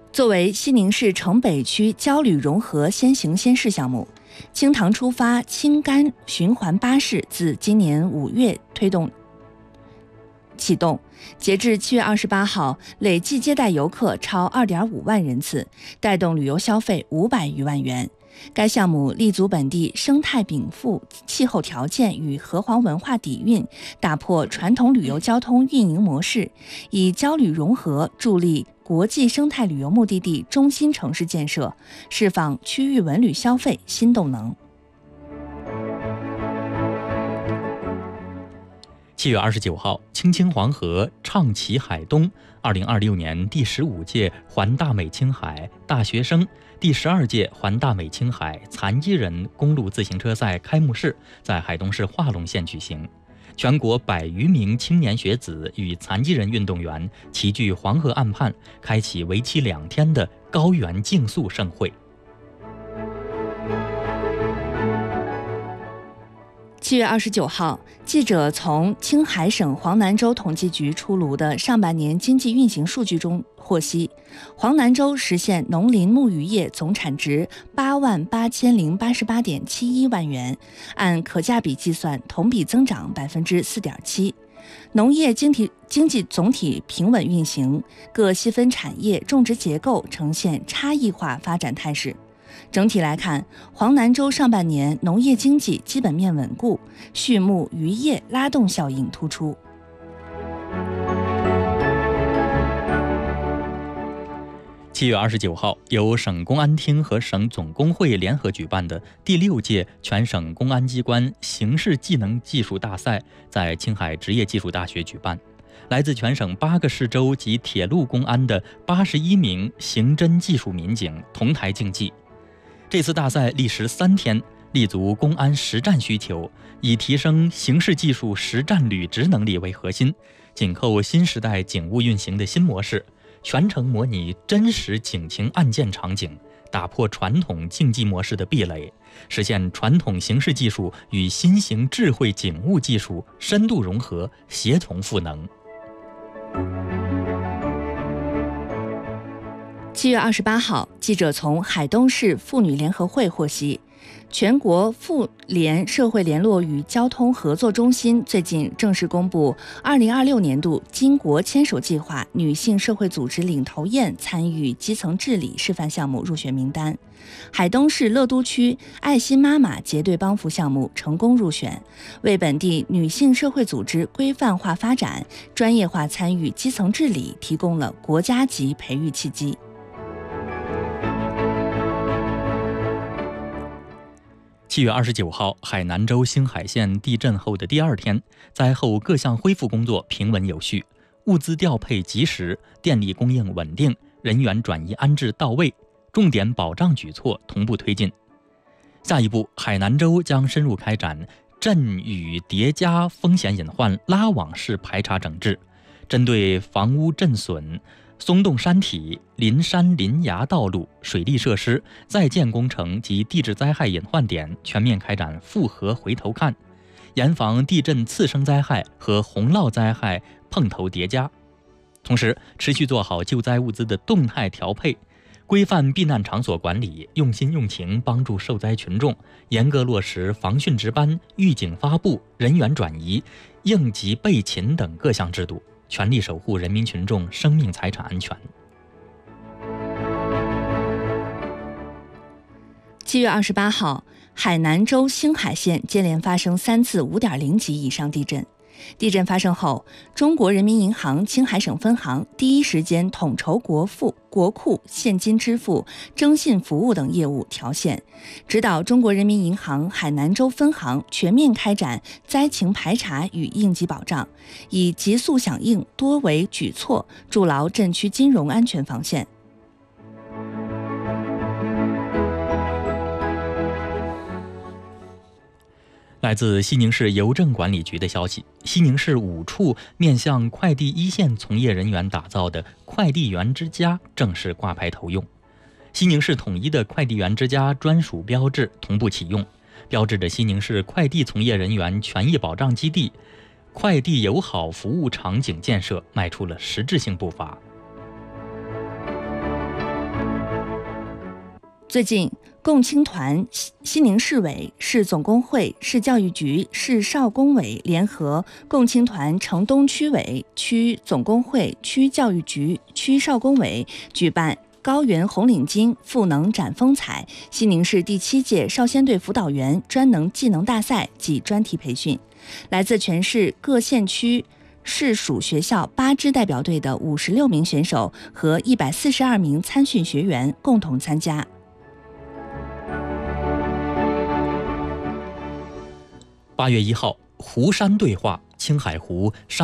作为西宁市城北区交旅融合先行先试项目，清塘出发青甘循环巴士自今年5月启动，截至7月28号，累计接待游客超2.5万人次，带动旅游消费500余万元。该项目立足本地生态禀赋、气候条件与河湟文化底蕴，打破传统旅游交通运营模式，以交旅融合助力国际生态旅游目的地中心城市建设，释放区域文旅消费新动能。 7月29号，青青黄河畅骑海东2026年第15届环大美青海大学生第12届环大美青海残疾人公路自行车赛开幕式在海东市化隆县举行。全国100余名青年学子与残疾人运动员齐聚黄河岸畔，开启为期2天的高原竞速盛会。 7月29号，记者从青海省黄南州统计局出炉的上半年经济运行数据中获悉，黄南州实现农林牧渔业总产值88088.71万元，按可价比计算，同比增长4.7%。农业经济总体平稳运行，各细分产业种植结构呈现差异化发展态势。整体来看，黄南州上半年农业经济基本面稳固，畜牧渔业拉动效应突出。 7月29号，由省公安厅和省总工会联合举办的第6届全省公安机关刑事技能技术大赛在青海职业技术大学举办。来自全省8个市州及铁路公安的81名刑侦技术民警同台竞技。这次大赛历时3天，立足公安实战需求，以提升刑事技术实战履职能力为核心，紧扣新时代警务运行的新模式，全程模拟真实警情案件场景，打破传统竞技模式的壁垒，实现传统刑事技术与新型智慧警务技术深度融合，协同赋能。 7月28号，记者从海东市妇女联合会获悉，全国妇联社会联络与交通合作中心最近正式公布2026年度巾帼牵手计划女性社会组织领头雁参与基层治理示范项目入选名单。海东市乐都区爱心妈妈结对帮扶项目成功入选，为本地女性社会组织规范化发展、专业化参与基层治理提供了国家级培育契机。 7月29号，海南州兴海县地震后的第2天，灾后各项恢复工作平稳有序，物资调配及时，电力供应稳定，人员转移安置到位，重点保障举措同步推进。下一步，海南州将深入开展震雨叠加风险隐患拉网式排查整治，针对房屋震损、松动山体、临山临崖道路、水利设施、在建工程及地质灾害隐患点全面开展复核回头看，严防地震次生灾害和洪涝灾害碰头叠加。同时，持续做好救灾物资的动态调配，规范避难场所管理，用心用情帮助受灾群众，严格落实防汛值班、预警发布、人员转移、应急备勤等各项制度，全力守护人民群众生命财产安全。 7月28号，海南州兴海县接连发生3次5.0级以上地震。地震发生后，中国人民银行青海省分行第一时间统筹国库、现金支付、征信服务等业务条线，指导中国人民银行海南州分行全面开展灾情排查与应急保障，以急速响应多维举措，筑牢震区金融安全防线。 来自西宁市邮政管理局的消息，西宁市5处面向快递一线从业人员打造的快递员之家正式挂牌投用。西宁市统一的快递员之家专属标志同步启用，标志着西宁市快递从业人员权益保障基地、快递友好服务场景建设迈出了实质性步伐。 最近，共青团、西宁市委、市总工会、市教育局、市少工委联合共青团城东区委、区总工会、区教育局、区少工委举办高原红领巾赋能展风采西宁市第7届少先队辅导员专能技能大赛及专题培训，来自全市各县区市属学校8支代表队的56名选手和142名参训学员共同参加。 8月1号，湖山对话青海湖